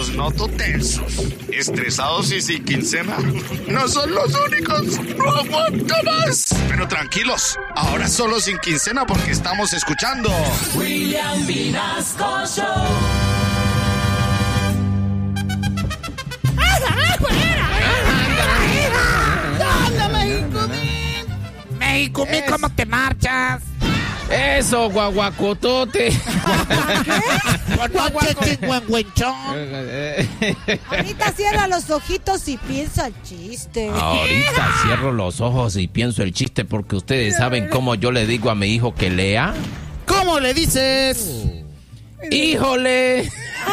los noto tensos, estresados y sin quincena. No son los únicos, no aguanto más. Pero tranquilos, ahora solo sin quincena porque estamos escuchando William Vinasco Show. México, ¿cómo te marchas? Eso, guaguacotote. Ahorita cierra los ojitos y piensa el chiste. Ahorita cierro los ojos y pienso el chiste porque ustedes saben cómo yo le digo a mi hijo que lea. ¿Cómo le dices? ¡Híjole!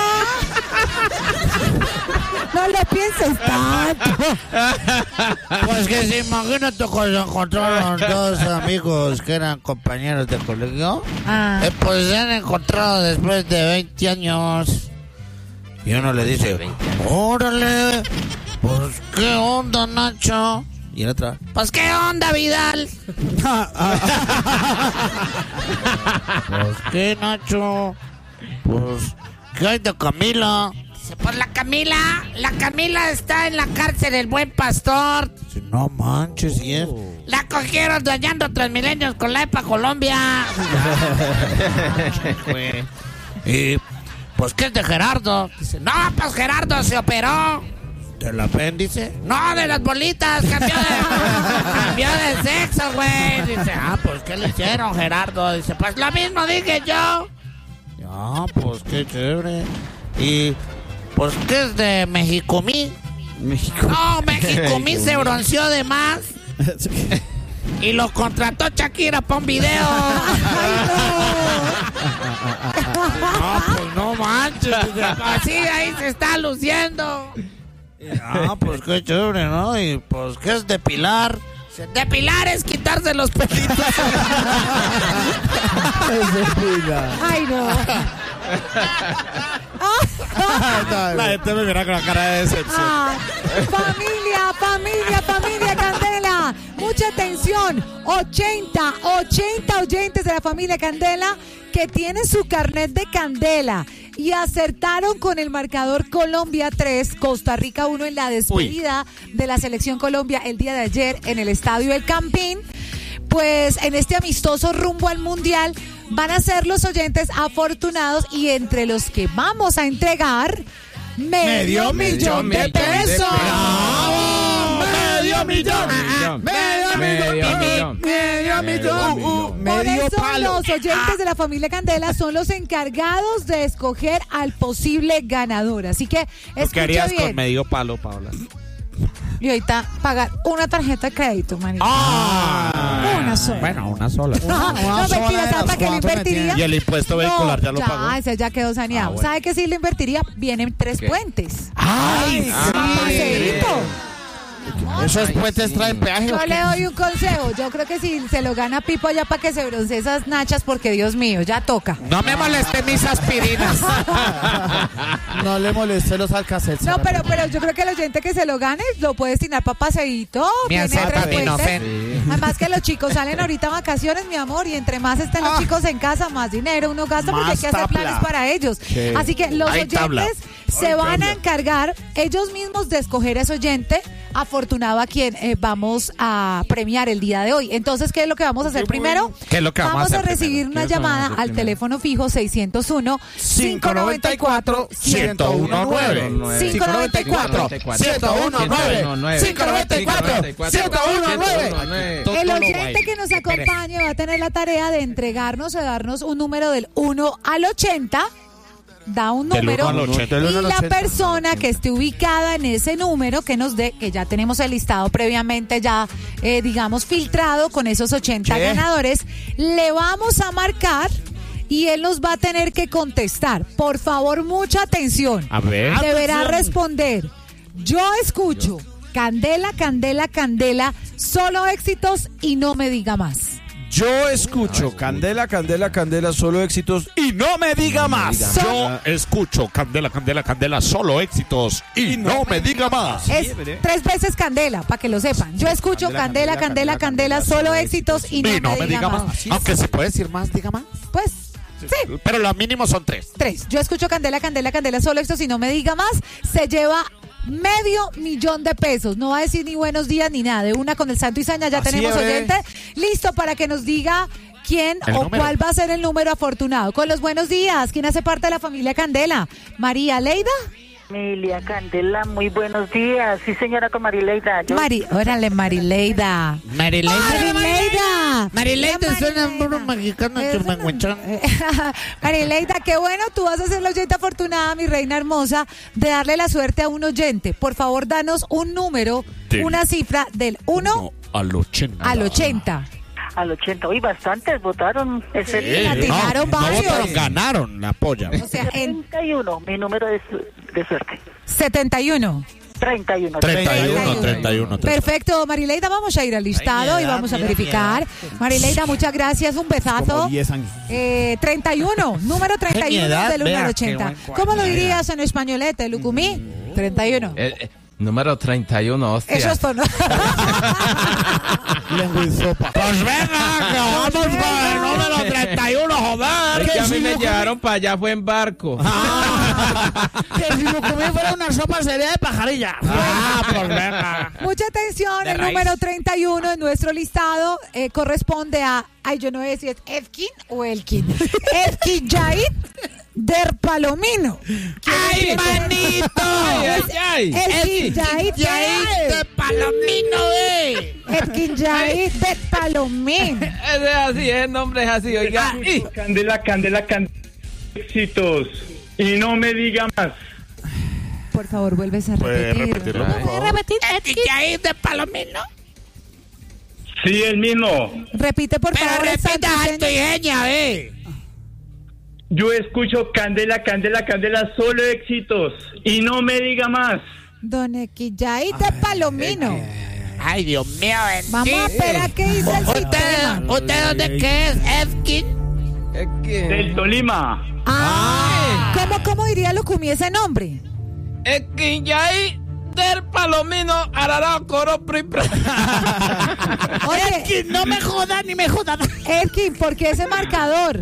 No lo pienses tanto. Pues que si imagínate cuando se encontraron dos amigos que eran compañeros de colegio. Pues se han encontrado después de 20 años. Y uno le dice, órale, pues qué onda, Nacho. Y el otro, pues qué onda, Vidal. Pues qué, Nacho. Pues qué hay de Camila. Dice, pues la Camila está en la cárcel del Buen Pastor. Dice, no manches, ¿y es? La cogieron dañando Transmilenios con la EPA Colombia. Y pues qué es de Gerardo. Dice, no, pues Gerardo se operó. ¿Del apéndice? No, de las bolitas, cambió de sexo, güey. Dice, pues ¿qué le hicieron, Gerardo? Dice, pues lo mismo dije yo. Pues qué chévere. Y pues ¿qué es de Mexicomí? No, Mexicomí se bronceó de más. Y lo contrató Shakira para un video. Pues no manches. Así ahí se está luciendo. Pues qué chévere, ¿no? Y pues ¿qué es de Pilar? Depilar es quitarse los pelitos. Ay, no. La gente me mira con la cara de decepción. Familia Candela. Mucha atención. 80 oyentes de la familia Candela que tienen su carnet de Candela y acertaron con el marcador Colombia 3, Costa Rica 1 en la despedida de la selección Colombia el día de ayer en el Estadio El Campín. Pues en este amistoso rumbo al Mundial van a ser los oyentes afortunados y entre los que vamos a entregar medio millón de pesos. Medio millón. Por eso los oyentes de la familia Candela son los encargados de escoger al posible ganador. Así que ¿qué harías bien. con medio palo, Paula? Y ahorita pagar una tarjeta de crédito, manito. Una sola. Bueno, una sola. No, mentira, ¿sabes para qué le invertiría? Y el impuesto vehicular ya lo pagó. Ese ya quedó saneado. Bueno. ¿Sabe qué sí le invertiría? Vienen 3 puentes. ¡Ay, Paseíto. ¿Esos puentes traen peaje? Yo le doy un consejo. Yo creo que si se lo gana Pipo ya para que se bronce esas nachas, porque Dios mío, ya toca. No me moleste mis aspirinas. No le moleste los Alka-Seltzer. No, pero yo creo que el oyente que se lo gane lo puede destinar para paseíto. Me Tiene 3 puentes. sí. Además que los chicos salen ahorita a vacaciones, mi amor, y entre más estén los chicos en casa, más dinero uno gasta porque hay que hacer planes para ellos. Sí. Así que los Hay oyentes tabla. se van a encargar ellos mismos de escoger a ese oyente afortunado a quien vamos a premiar el día de hoy. Entonces, ¿qué es lo que vamos a hacer primero? ¿Qué es lo que vamos a hacer recibir primero? una llamada al teléfono fijo 601 594 1019 594 1019 El oyente que nos acompañe va a tener la tarea de entregarnos o darnos un número del 1 al 80. Da un número y la persona que esté ubicada en ese número que nos dé, que ya tenemos el listado previamente ya digamos filtrado con esos 80 ganadores, le vamos a marcar y él nos va a tener que contestar. Por favor, mucha atención. A ver. Deberá responder: yo escucho Candela, Candela, Candela, solo éxitos y no me diga más. Yo escucho Candela, Candela, Candela, solo éxitos y no me diga más. Yo escucho Candela, Candela, Candela, solo éxitos y no me diga más. Es 3 veces Candela, para que lo sepan. Yo escucho Candela, Candela, Candela, solo éxitos y no me diga más. Aunque se puede decir más, diga más. Pues Sí. Pero lo mínimo son 3. 3. Yo escucho Candela, Candela, Candela, solo esto, si no me diga más, se lleva $500,000 de pesos. No va a decir ni buenos días ni nada. De una con el santo y seña ya Así tenemos es. oyente. Listo para que nos diga quién El o número. cuál va a ser el número afortunado. Con los buenos días, ¿quién hace parte de la familia Candela? ¿María Leida? Familia Candela, muy buenos días. Sí, señora, con Marileida. Órale, Marileida. Marileida. Marileida suena un burro mexicano churmenguenchón. Marileida, qué bueno, tú vas a ser la oyente afortunada, mi reina hermosa, de darle la suerte a un oyente. Por favor, danos un número, una cifra del 1 al 80. al 80. Al 80. Uy, bastantes votaron ese Sí, día. atinaron no varios. votaron, ganaron la polla. O sea, en 31, mi número de suerte. 71. 31. 31. Perfecto, Marileida, vamos a ir al listado y vamos a verificar. Marileida, muchas gracias, un besazo. Como 10 años. 31, número 31 edad, del 1 vea, al qué 80. buen ¿Cómo lo dirías en españolete, Lucumí? 31. Número 31, hostia. Eso es todo. Lengua y sopa. Pues venga, que vamos con el número 31, joder. Es que a mí me llevaron para allá, fue en barco. Que si lo comí fuera una sopa sería de pajarilla. Pues venga. Mucha atención, De el raíz. número 31 en nuestro listado corresponde a, yo no sé si es Efkin o Elkin. Efkin Yair Der Palomino. ¡Ay, manito! Efkin Yair de Palomino, Efkin Yair Der Palomino. Ese es así, el nombre es así, oiga. Candela, Candela, éxitos. Y no me diga más. Por favor, vuelves a ¿Puede repetir. repetirlo, por favor? repetir? Efkin Yair de Palomino. Sí, el mismo. Repite, por Pero favor, el repita alto y santiseño. genia, Yo escucho Candela, Candela, Candela, solo éxitos. Y no me diga más. Don Efkin Yair Der Palomino. Ay, Dios mío, Vamos a esperar qué dice el sistema. ¿Usted dónde qué es, Efkin? Es que... Del Tolima. ¿Cómo diría Lucumí ese nombre? Es que ya hay del Palomino Ararao Coro Pri. Oye, No me joda ni me joda. Elkin, ¿por qué ese marcador?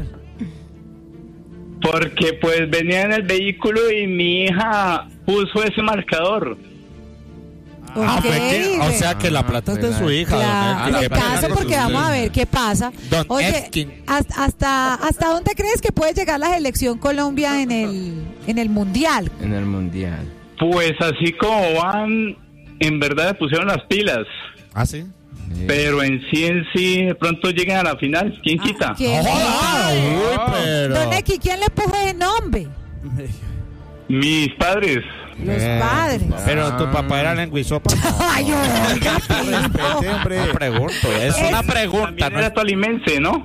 Porque pues venía en el vehículo y mi hija puso ese marcador. Ok, O sea que la plata es de su hija, claro, don le Efkin. caso porque vamos a ver qué pasa. Don Oye, Efkin. ¿hasta dónde crees que puede llegar la selección Colombia en el Mundial? En el mundial. Pues así como van, en verdad le pusieron las pilas. ¿Ah, sí? Pero en sí, de pronto llegan a la final. ¿Quién quita? ¿Quién? Uy, pero... Don Eki, ¿quién le puso ese nombre? Mis padres. Los padres. Pero tu papá era lengüisopa. Ay, oiga, Respete, hombre. No pregunto, es una pregunta. También No era es... tolimense, ¿no?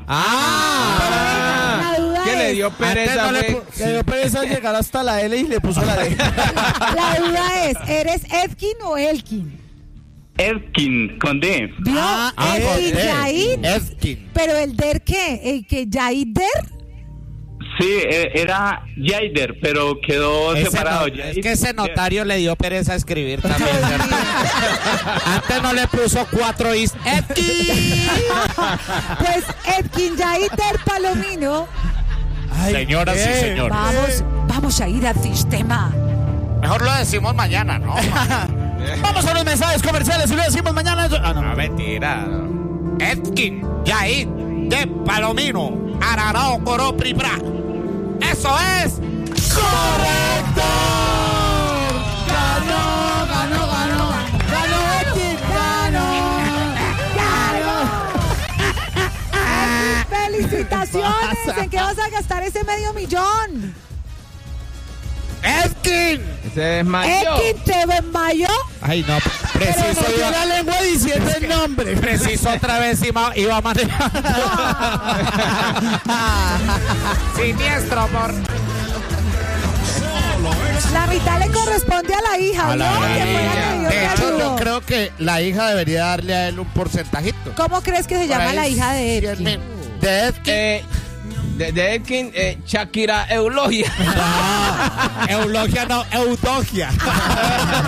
La duda ¿Qué le es, dio pereza? Antes no fue? Le dio pereza llegar hasta la L y le puso la D. la duda es, ¿eres Efkin o Elkin? Erkin, con D. ¿Vio? Efkin Yair. Efkin. Pero el Der, ¿qué? ¿El que Yair Der? Sí, era Jaider, pero quedó separado. Es que ese notario le dio pereza escribir también, ¿cierto? Antes no le puso 4 is. Efkin. Pues Efkin Yair Der Palomino. Señoras y señores. Vamos a ir al sistema. Mejor lo decimos mañana, ¿no? Vamos a los mensajes comerciales y lo decimos mañana. No, mentira. Efkin Yair de Palomino Ararao Coro Pribra. ¡Eso es! ¡Correcto! ¡Ganó Efkin! ¡Ganó! ¡Felicitaciones! ¿En qué vas a gastar ese $500,000? ¡Efkin! Ese es mayor. ¿Efkin te desmayó? Ay, no, preciso Pero no iba, la lengua diciendo el nombre. preciso otra vez iba manejando. Siniestro, por... La mitad le corresponde a la hija, A la ¿no? Que fue la que dio De que hecho, ayudó. yo creo que la hija debería darle a él un porcentajito. ¿Cómo crees que se llama la hija de Efkin? 10,000. De Efkin. De Elkin, Shakira Eulogia. Eulogia no, Eudogia.